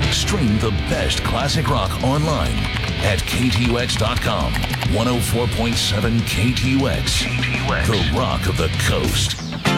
Stream the best classic rock online at KTUX.com. 104.7 KTUX. The rock of the coast.